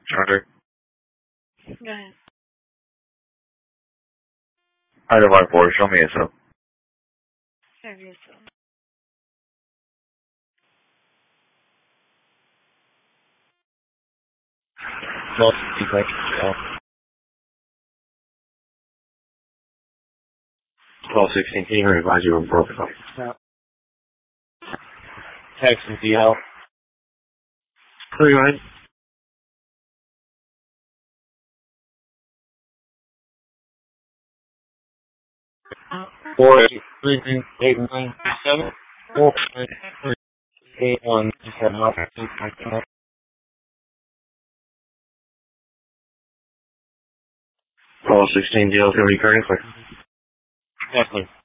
Charger. Go ahead. Item 4, show me yourself. Have yourself. No, thank you. 1216, can you advise you were broken up? Yeah. Texas DL. 39. Four 8 9 7 4 8 1 7 1216, deal is going to be currently. Definitely.